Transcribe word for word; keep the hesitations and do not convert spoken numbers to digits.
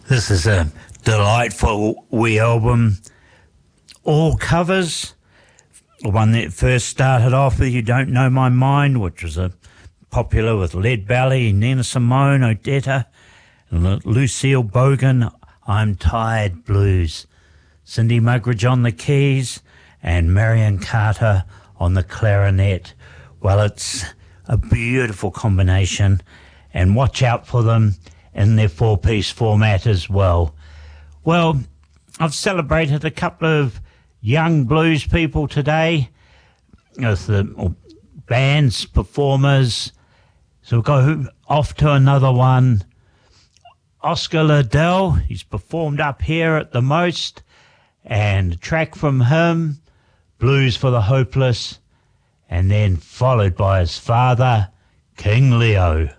This is a delightful wee album. All covers. The one that first started off with You Don't Know My Mind, which was a popular with Lead Belly, Nina Simone, Odetta, and Lucille Bogan, I'm Tired Blues. Cindy Mugridge on the keys and Marion Carter on the clarinet. Well, it's a beautiful combination, and watch out for them in their four-piece format as well. Well, I've celebrated a couple of young blues people today with the bands, performers. So we'll go off to another one. Oscar Liddell, he's performed up here at the Most, and a track from him, Blues for the Hopeless, and then followed by his father, King Leo.